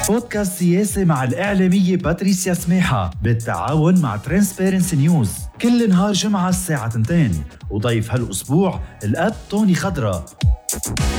بودكاست سياسي مع الإعلامية باتريسيا سميحة بالتعاون مع ترانسبيرنسي نيوز، كل نهار جمعة الساعة 2، وضيف هالأسبوع الأب توني خضرة.